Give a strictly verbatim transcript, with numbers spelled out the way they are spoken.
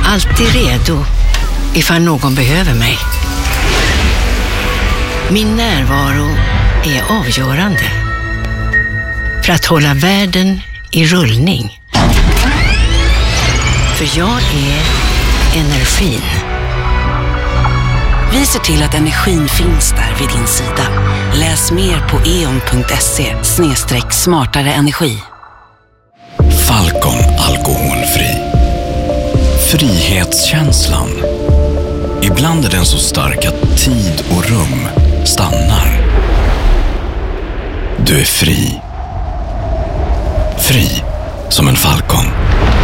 Alltid redo ifall någon behöver mig. Min närvaro är avgörande för att hålla världen i rullning. För jag är energin. Vi ser till att energin finns där vid din sida. Läs mer på eon punkt se slash smartare energi. Falcon alkoholfri. Frihetskänslan. Ibland är den så stark att tid och rum stannar. Du är fri. Fri som en falcon.